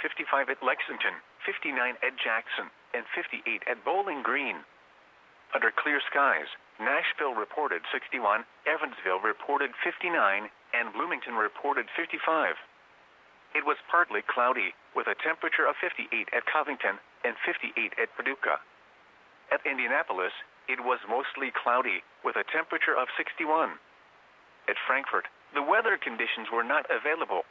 55 at Lexington, 59 at Jackson, and 58 at Bowling Green. Under clear skies, Nashville reported 61, Evansville reported 59, and Bloomington reported 55. It was partly cloudy, with a temperature of 58 at Covington and 58 at Paducah. At Indianapolis, it was mostly cloudy, with a temperature of 61. At Frankfort, the weather conditions were not available.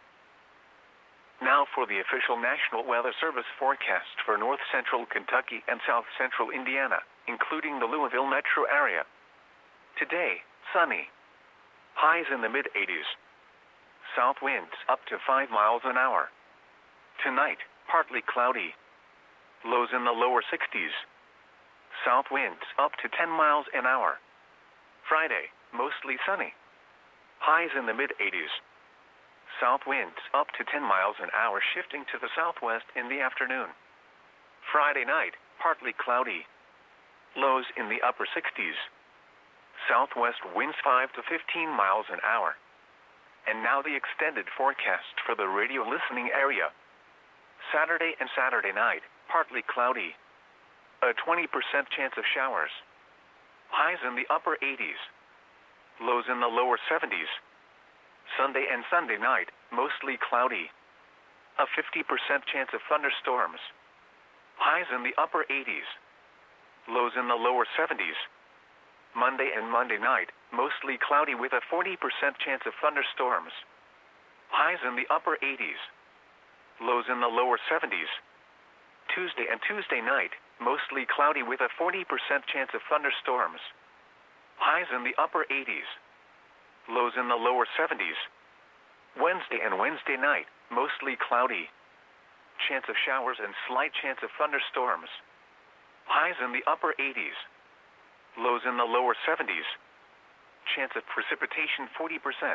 Now for the official National Weather Service forecast for north central Kentucky and south central Indiana, including the Louisville metro area. Today, sunny. Highs in the mid-80s. South winds up to 5 miles an hour. Tonight, partly cloudy. Lows in the lower 60s. South winds up to 10 miles an hour. Friday, mostly sunny. Highs in the mid-80s. South winds up to 10 miles an hour, shifting to the southwest in the afternoon. Friday night, partly cloudy. Lows in the upper 60s. Southwest winds 5 to 15 miles an hour. And now the extended forecast for the radio listening area. Saturday and Saturday night, partly cloudy. A 20% chance of showers. Highs in the upper 80s. Lows in the lower 70s. Sunday and Sunday night, mostly cloudy. A 50% chance of thunderstorms. Highs in the upper 80s. Lows in the lower 70s. Monday and Monday night, mostly cloudy with a 40% chance of thunderstorms. Highs in the upper 80s. Lows in the lower 70s. Tuesday and Tuesday night, mostly cloudy with a 40% chance of thunderstorms. Highs in the upper 80s. Lows in the lower 70s. Wednesday and Wednesday night, mostly cloudy. Chance of showers and slight chance of thunderstorms. Highs in the upper 80s. Lows in the lower 70s. Chance of precipitation 40%.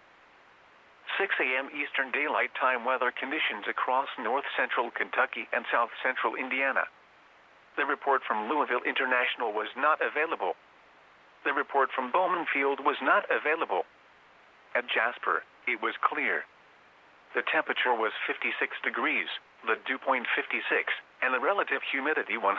6 a.m. Eastern Daylight Time weather conditions across north central Kentucky and south central Indiana. The report from Louisville International was not available. The report from Bowman Field was not available. At Jasper, it was clear. The temperature was 56 degrees, the dew point 56, and the relative humidity 100%.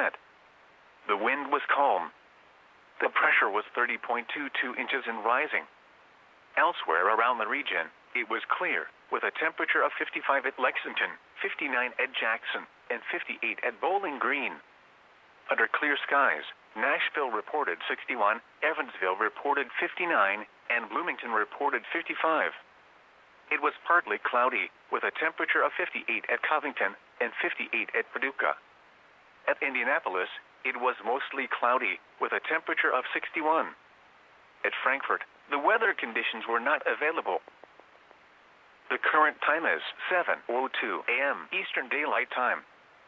The wind was calm. The pressure was 30.22 inches and rising. Elsewhere around the region, it was clear, with a temperature of 55 at Lexington, 59 at Jackson, and 58 at Bowling Green. Under clear skies, Nashville reported 61, Evansville reported 59, and Bloomington reported 55. It was partly cloudy, with a temperature of 58 at Covington and 58 at Paducah. At Indianapolis, it was mostly cloudy, with a temperature of 61. At Frankfort, the weather conditions were not available. The current time is 7:02 a.m. Eastern Daylight Time.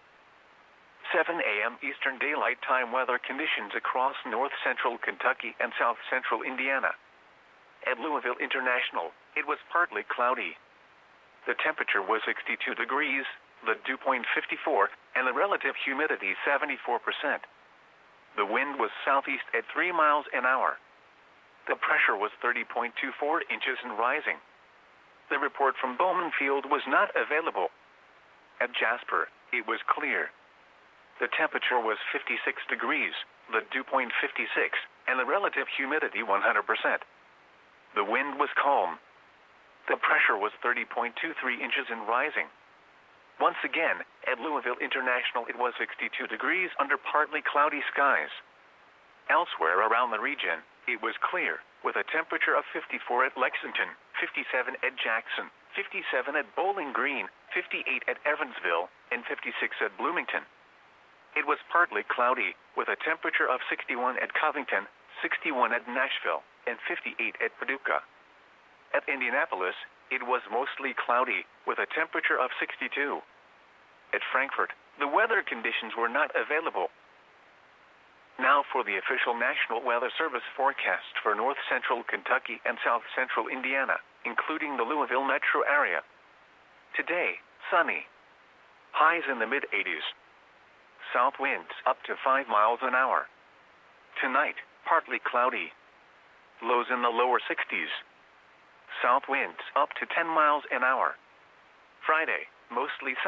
7 a.m. Eastern Daylight Time weather conditions across north central Kentucky and south central Indiana. At Louisville International, it was partly cloudy. The temperature was 62 degrees, the dew point 54, and the relative humidity 74%. The wind was southeast at 3 miles an hour. The pressure was 30.24 inches and rising. The report from Bowman Field was not available. At Jasper, it was clear. The temperature was 56 degrees, the dew point 56, and the relative humidity 100%. The wind was calm. The pressure was 30.23 inches and rising. Once again, at Louisville International, it was 62 degrees under partly cloudy skies. Elsewhere around the region, it was clear, with a temperature of 54 at Lexington, 57 at Jackson, 57 at Bowling Green, 58 at Evansville, and 56 at Bloomington. It was partly cloudy, with a temperature of 61 at Covington, 61 at Nashville, and 58 at Paducah. At Indianapolis, it was mostly cloudy, with a temperature of 62. At Frankfort, the weather conditions were not available. Now for the official National Weather Service forecast for north central Kentucky and south central Indiana, including the Louisville metro area. Today, sunny. Highs in the mid-80s. South winds up to 5 miles an hour. Tonight, partly cloudy. Lows in the lower 60s. South winds up to 10 miles an hour. Friday, mostly sunny.